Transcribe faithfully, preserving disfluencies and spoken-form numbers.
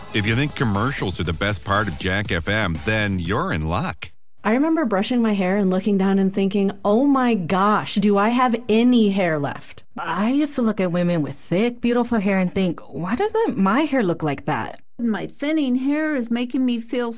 If you think commercials are the best part of Jack F M, then you're in luck. I remember brushing my hair and looking down and thinking, oh my gosh, do I have any hair left? I used to look at women with thick, beautiful hair and think, why doesn't my hair look like that? My thinning hair is making me feel